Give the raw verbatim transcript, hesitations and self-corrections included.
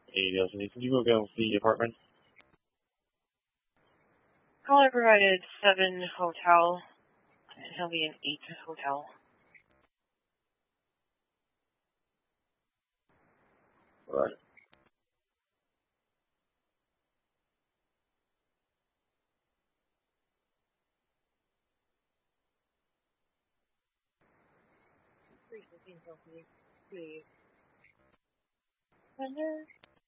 Hey, Nelson, can you go see the apartment? Caller provided seven hotel, and he'll be in eight hotel. Right. Please.